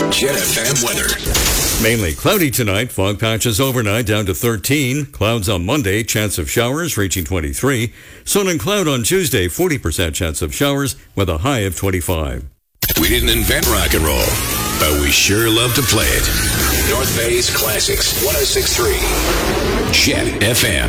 Jet FM weather. Mainly cloudy tonight. Fog patches overnight down to 13. Clouds on Monday. Chance of showers reaching 23. Sun and cloud on Tuesday. 40% chance of showers with a high of 25. We didn't invent rock and roll, but we sure love to play it. North Bay's Classics 106.3. Jet FM.